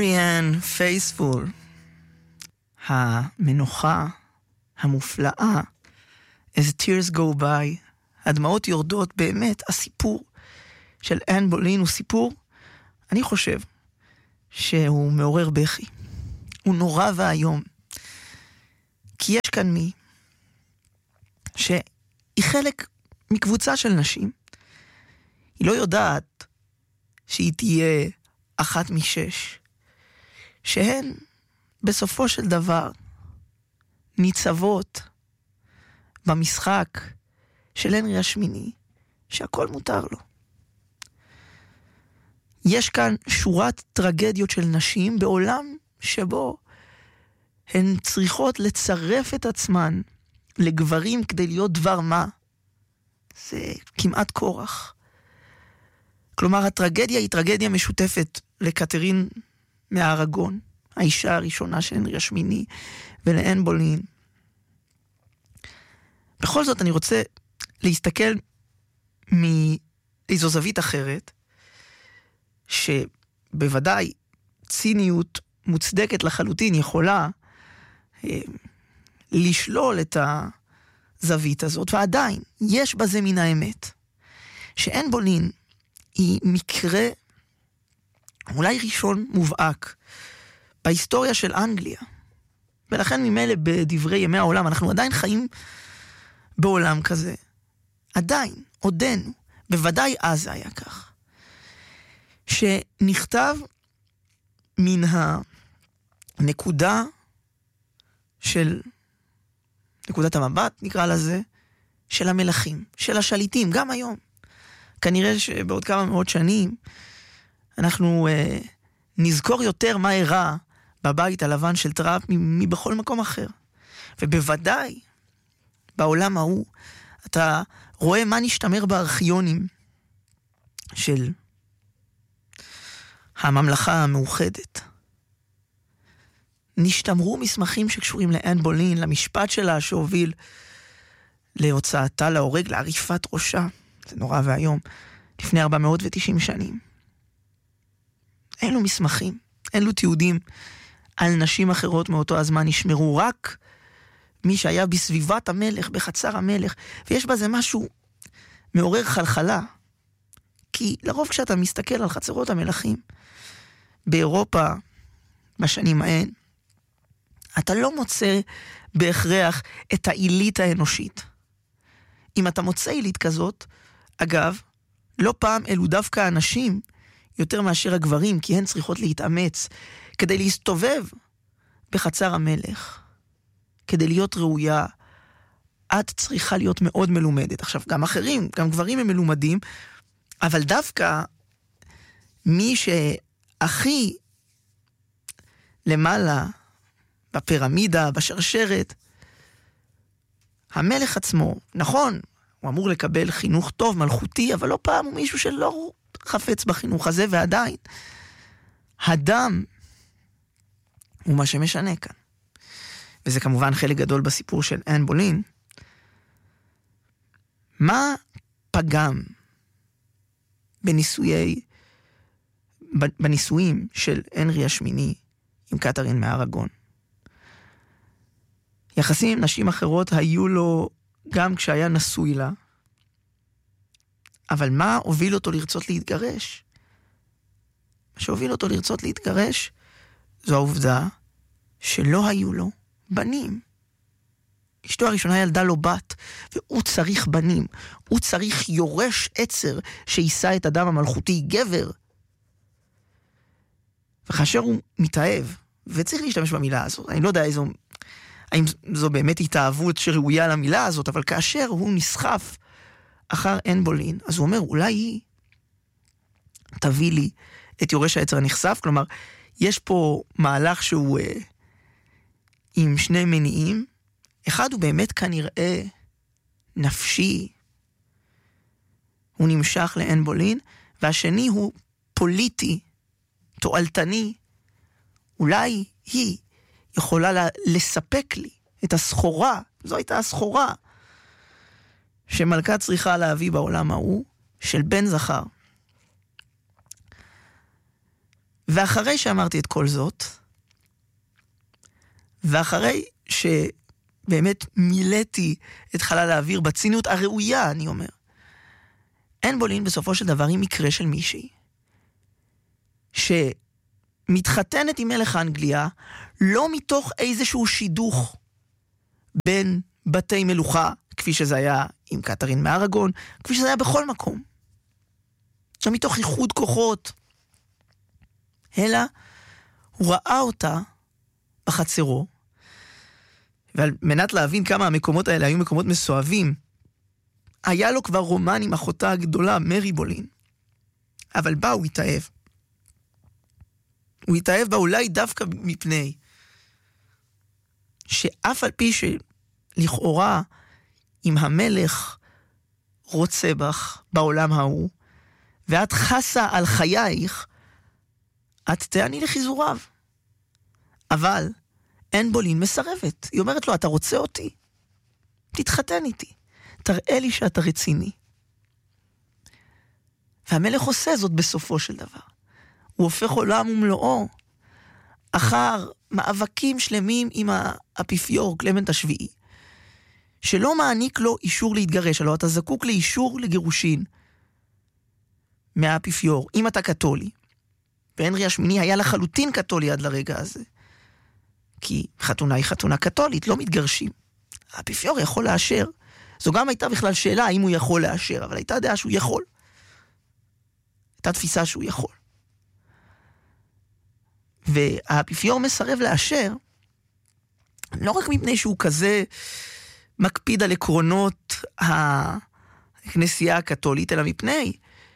מריאן פייספול, המנוחה המופלאה, as tears go by, הדמעות יורדות. באמת, הסיפור של אן בולין הוא סיפור, אני חושב, שהוא מעורר בכי. הוא נורא והיום. כי יש כאן מי שהיא חלק מקבוצה של נשים. היא לא יודעת שהיא תהיה אחת משש, שהן בסופו של דבר ניצבות במשחק של הנרי השמיני, שהכל מותר לו. יש כאן שורת טרגדיות של נשים בעולם שבו הן צריכות לצרף את עצמן לגברים כדי להיות דבר מה. זה כמעט כורח. כלומר, הטרגדיה היא טרגדיה משותפת לקתרין מהארגון, האישה הראשונה של הנרי השמיני, ולאן בולין. בכל זאת, אני רוצה להסתכל מאיזו זווית אחרת, שבוודאי ציניות מוצדקת לחלוטין יכולה לשלול את הזווית הזאת, ועדיין יש בזה מן האמת, שאן בולין היא מקרה אולי ראשון מובהק בהיסטוריה של אנגליה, ולכן ממילא בדברי ימי העולם אנחנו עדיין חיים בעולם כזה, עדיין, עודנו, בוודאי אז היה כך, שנכתב מן הנקודה של נקודת המבט, נקרא לזה, של המלכים, של השליטים, גם היום. כנראה שבעוד כמה מאות שנים אנחנו נזכור יותר מה אירע בבית הלבן של טראמפ מבכל מקום אחר. ובוודאי בעולם ההוא אתה רואה מה נשתמר בארכיונים של הממלכה המאוחדת. נשתמרו מסמכים שקשורים לאן בולין, למשפט שלה שהוביל להוצאתה להורג, לעריפת ראשה. זה נורא והיום. לפני 490 שנים. אין לו מסמכים, אין לו תיעודים על נשים אחרות מאותו הזמן. נשמרו רק מי שהיה בסביבת המלך, בחצר המלך. ויש בזה משהו מעורר חלחלה. כי לרוב כשאתה מסתכל על חצרות המלכים באירופה בשנים ההן, אתה לא מוצא בהכרח את העילית האנושית. אם אתה מוצא עילית כזאת, אגב, לא פעם אלו דווקא הנשים יותר מאשר הגברים, כי הן צריכות להתאמץ כדי להסתובב בחצר המלך, כדי להיות ראויה. את צריכה להיות מאוד מלומדת. עכשיו, גם אחרים, גם גברים הם מלומדים, אבל דווקא מי שהכי למעלה בפירמידה, בשרשרת, המלך עצמו, נכון, הוא אמור לקבל חינוך טוב, מלכותי, אבל לא פעם הוא מישהו שלא חפץ בחינוך הזה, ועדיין הדם הוא מה שמשנה כאן. וזה כמובן חלק גדול בסיפור של אן בולין. מה פגם בניסויים של הנרי השמיני עם קתרין מהארגון? יחסים עם נשים אחרות היו לו גם כשהיה נשוי לה, אבל מה הוביל אותו לרצות להתגרש? מה שהוביל אותו לרצות להתגרש זו העובדה שלא היו לו בנים. אשתו הראשונה ילדה לו בת, והוא צריך בנים. הוא צריך יורש עצר שיישא את אדם המלכותי, גבר. וכאשר הוא מתאהב, וצריך להשתמש במילה הזאת, אני לא יודע האם זו באמת התאהבות שראויה למילה הזאת, אבל כאשר הוא נסחף אחר אן בולין, אז הוא אומר, אולי היא תביא לי את יורש העצר הנחשף. כלומר, יש פה מהלך שהוא עם שני מניעים. אחד הוא באמת כנראה נפשי, הוא נמשך לאן בולין, והשני הוא פוליטי, תועלתני. אולי היא יכולה לספק לי את הסחורה, זו הייתה הסחורה שמלכה צריכה להביא בעולם ההוא, של בן זכר. ואחרי שאמרתי את כל זאת, ואחרי שבאמת מילאתי את חלל האוויר בציניות הראויה, אני אומר, אן בולין בסופו של דבר היא מקרה של מישהי שמתחתנת עם מלך אנגליה לא מתוך איזשהו שידוך בין בתי מלוכה, כפי שזה היה עם קתרין מארגון, כפי שזה היה בכל מקום. לא מתוך איחוד כוחות, אלא הוא ראה אותה בחצרו, ועל מנת להבין כמה המקומות האלה היו מקומות מסואבים, היה לו כבר רומן עם אחותה הגדולה, מרי בולין. אבל בה הוא התאהב. הוא התאהב בה אולי דווקא מפני שאף על פי שלכאורה אם המלך רוצה בך בעולם ההוא, ואת חסה על חייך, את תעני לחיזוריו. אבל אן בולין מסרבת. היא אומרת לו, אתה רוצה אותי? תתחתן איתי. תראה לי שאתה רציני. והמלך עושה זאת בסופו של דבר. הוא הופך עולם ומלואו, אחר מאבקים שלמים עם האפיפיור קלמנט השביעי, שלא מעניק לו אישור להתגרש, הלוא אתה זקוק לאישור לגירושין מהאפיפיור, אם אתה קתולי. והנרי השמיני היה לחלוטין קתולי עד לרגע הזה. כי חתונה היא חתונה קתולית, לא מתגרשים. האפיפיור יכול לאשר. זו גם הייתה בכלל שאלה האם הוא יכול לאשר, אבל הייתה דעה שהוא יכול. הייתה תפיסה שהוא יכול. והאפיפיור מסרב לאשר, לא רק מפני שהוא כזה מקפיד על עקרונות הכנסייה הקתולית, אלא מפני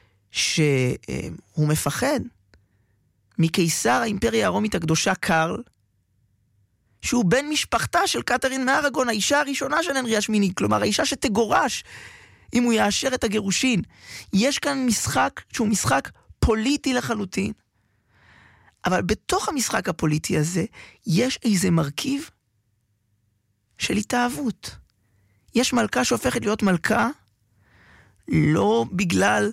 שהוא מפחד מקיסר האימפריה הרומית הקדושה קרל, שהוא בן משפחתה של קתרין מארגון, האישה הראשונה של הנרי השמיני, כלומר האישה שתגורש אם הוא יאשר את הגירושין. יש כאן משחק שהוא משחק פוליטי לחלוטין, אבל בתוך המשחק הפוליטי הזה יש איזה מרכיב של התאהבות. יש מלכה שהופכת להיות מלכה לא בגלל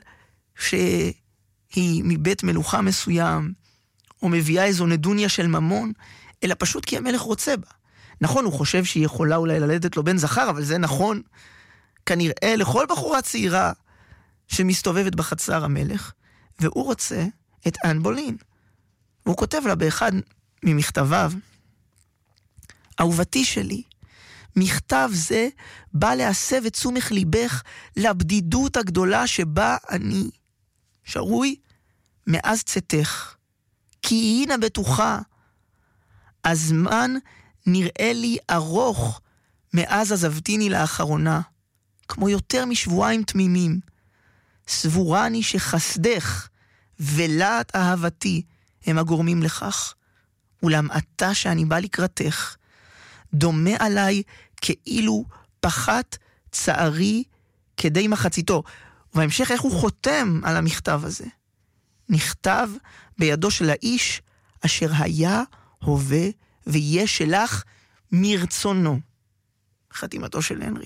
שהיא מבית מלוכה מסוים או מביאה איזו נדוניה של ממון, אלא פשוט כי המלך רוצה בה. נכון, הוא חושב שהיא יכולה אולי ללדת לו בן זכר, אבל זה נכון כנראה לכל בחורה צעירה שמסתובבת בחצר המלך, והוא רוצה את אן בולין. והוא כותב לה באחד ממכתביו, אהובתי שלי, מכתב זה בא להסב את תשומת ליבך לבדידות הגדולה שבה אני שרוי מאז צאתך. כי הנה בטוחה, הזמן נראה לי ארוך מאז עזבתיני לאחרונה, כמו יותר משבועיים תמימים. סבורני שחסדך ולעת אהבתי הם הגורמים לכך, אולם אתה שאני בא לקראתך, דומה עליי כאילו פחת צערי כדי מחציתו. ובהמשך איך הוא חותם על המכתב הזה? נכתב בידו של האיש אשר היה, הווה ויהיה שלך מרצונו. חתימתו של הנרי.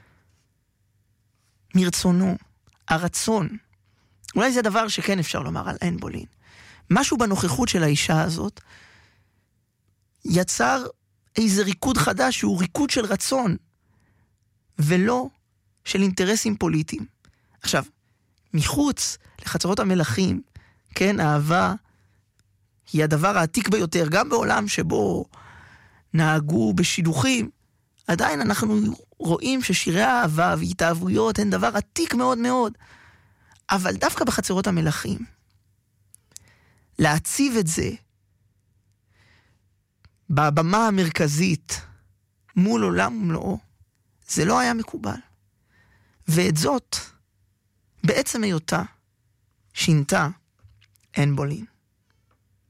מרצונו, הרצון. אולי זה דבר שכן אפשר לומר על אן בולין. משהו בנוכחות של האישה הזאת יצר איזה ריקוד חדש, שהוא ריקוד של רצון, ולא של אינטרסים פוליטיים. עכשיו, מחוץ לחצרות המלכים, כן, אהבה היא הדבר העתיק ביותר, גם בעולם שבו נהגו בשידוכים, עדיין אנחנו רואים ששירי האהבה והתאהבויות הן דבר עתיק מאוד מאוד. אבל דווקא בחצרות המלכים, להציב את זה בבמה המרכזית מול עולם ומלואו, זה לא היה מקובל. ואת זאת, בעצם היותה, שינתה אן בולין.